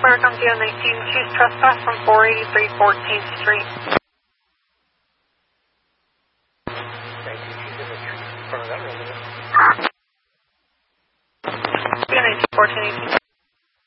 American DO19, she's trespassed from 483 14th Street. Thank you. She's in the tree in front of that residence. DO19, 1418.